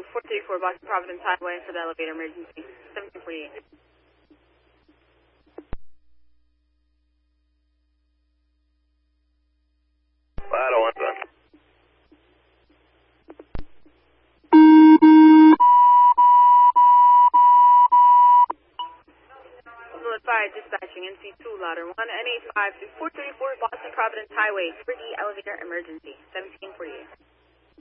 434 Boston Providence Highway for the elevator emergency. 1748. I don't want that. Fire dispatching NC2 louder 1 NA5 to 434 Boston Providence Highway for the elevator emergency. 1748.